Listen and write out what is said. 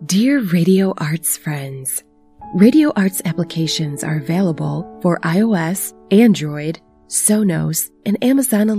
Dear Radio Arts friends, Radio Arts applications are available for iOS, Android, Sonos, and Amazon